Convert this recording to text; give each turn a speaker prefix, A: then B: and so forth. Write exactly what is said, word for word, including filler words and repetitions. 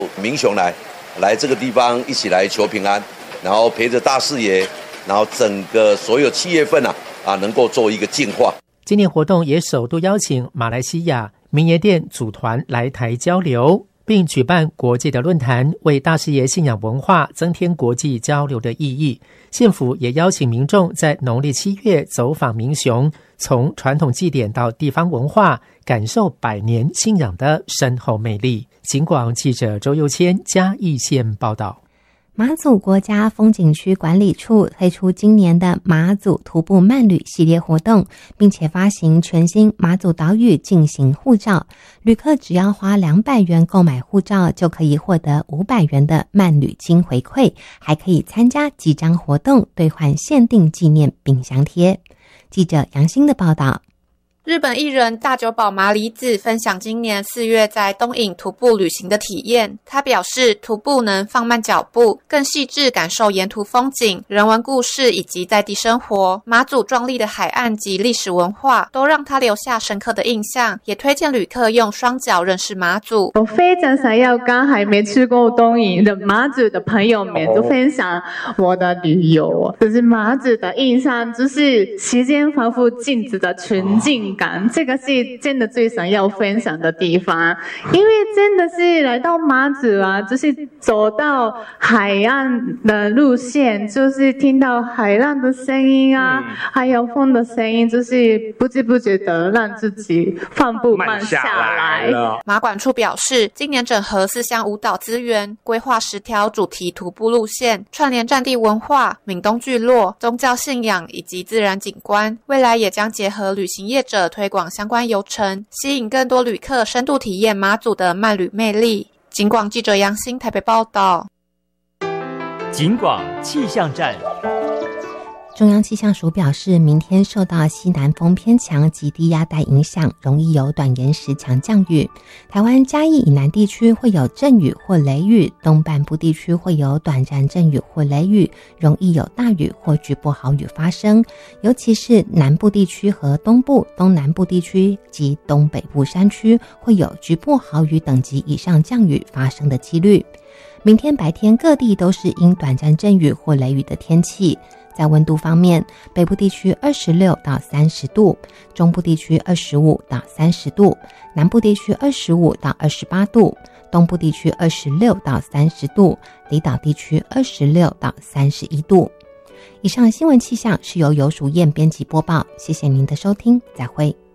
A: 民雄来来这个地方一起来求平安，然后陪着大士爷，然后整个所有七月份啊啊能够做一个净化。
B: 今年活动也首度邀请马来西亚明爷店组团来台交流，并举办国际的论坛，为大士爷信仰文化增添国际交流的意义。县府也邀请民众在农历七月走访民雄，从传统祭典到地方文化，感受百年信仰的深厚魅力。警广记者周佑谦嘉义县报道。
C: 马祖国家风景区管理处推出今年的马祖徒步慢旅系列活动，并且发行全新马祖岛屿进行护照，旅客只要花两百元购买护照，就可以获得五百元的慢旅金回馈，还可以参加几张活动兑换限定纪念冰箱贴。记者杨欣的报道。
D: 日本艺人大久保麻里子分享今年四月在东引徒步旅行的体验。他表示，徒步能放慢脚步，更细致感受沿途风景、人文故事以及在地生活。马祖壮丽的海岸及历史文化都让他留下深刻的印象，也推荐旅客用双脚认识马祖。
E: 我非常想要跟还没去过东引的马祖的朋友们就分享我的旅游，就是马祖的印象就是时间仿佛静止的纯净感，这个是真的最想要分享的地方。因为真的是来到马祖啊，就是走到海岸的路线，就是听到海浪的声音啊、嗯、还有风的声音，就是不知不觉的让自己放步慢下来。
D: 马管处表示，今年整合四项舞蹈资源，规划十条主题徒步路线，串联战地文化、闽东聚落、宗教信仰以及自然景观，未来也将结合旅行业者推广相关游程，吸引更多旅客深度体验马祖的慢旅魅力。警广记者杨欣台北报道。
F: 警广气象站。
C: 中央气象署表示，明天受到西南风偏强及低压带影响，容易有短延时强降雨。台湾嘉义以南地区会有阵雨或雷雨，东半部地区会有短暂阵雨或雷雨，容易有大雨或局部豪雨发生，尤其是南部地区和东部、东南部地区及东北部山区会有局部豪雨等级以上降雨发生的几率。明天白天各地都是因短暂阵雨或雷雨的天气。在温度方面，北部地区二十六到三十度，中部地区二十五到三十度，南部地区二十五到二十八度，东部地区二十六到三十度，离岛地区二十六到三十一度。以上新闻气象是由游淑燕编辑播报，谢谢您的收听，再会。